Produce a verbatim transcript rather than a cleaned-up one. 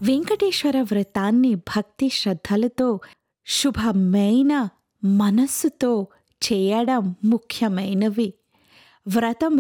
వెంకటేశ్వర వ్రతాన్ని భక్తి శ్రద్ధలతో శుభమైన మనస్సుతో చేయడం ముఖ్యమైనవి. వ్రతం